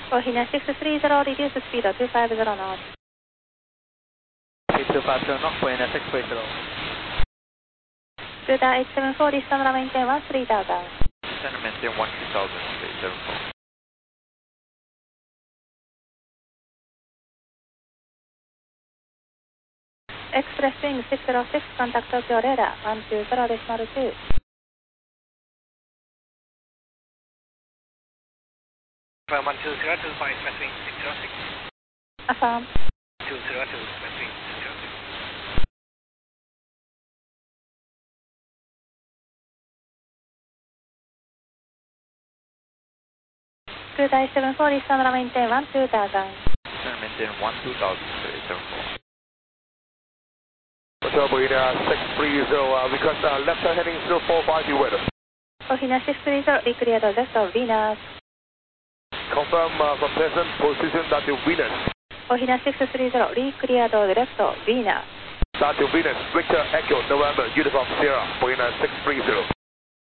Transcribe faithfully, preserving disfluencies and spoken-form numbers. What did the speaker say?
Ohina six three zero, reduce speed two five zero knots. Speed two five zero knots, Ohina six three zero. Scooter eight seven four, descend maintain one three thousand. Descend maintain one three thousand, eight seven four. Express wing six zero six, contact Tokyo radar one two zero decimal two. Affirm one two zero two for express wing six zero six. Affirm. two zero two, express wing six zero six. Scooter eight seven four, descend maintain one two thousand. Descend maintain one two thousand, eight seven four. Hotel Ohina six three zero, uh, request uh, left turn heading zero four five, you weather. Ohina six three zero, reclear the left of Venus. Confirm uh, from present position that to Venus. Ohina six three zero, reclear the left of Venus. That to Venus, Victor Echo, November, Uniform Sierra, Ohina six three zero.